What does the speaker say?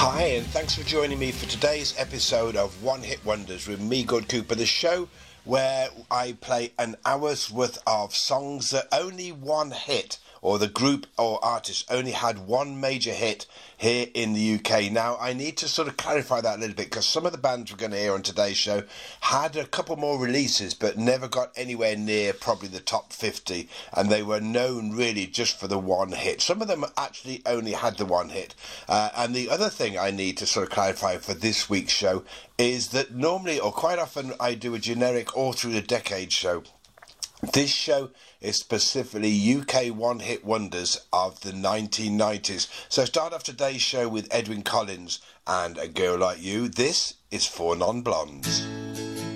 Hi, and thanks for joining me for today's episode of One Hit Wonders with me, Good Cooper, the show where I play an hour's worth of songs that only one hit, or the group or artist only had one major hit here in the UK. Now, I need to sort of clarify that a little bit, because some of the bands we're going to hear on today's show had a couple more releases but never got anywhere near probably the top 50, and they were known really just for the one hit. Some of them actually only had the one hit. And the other thing I need to sort of clarify for this week's show is that normally, or quite often, I do a generic all through the decade show. This show is specifically UK one-hit wonders of the 1990s. So start off today's show with Edwyn Collins and A Girl Like You. This is 4 Non-Blondes.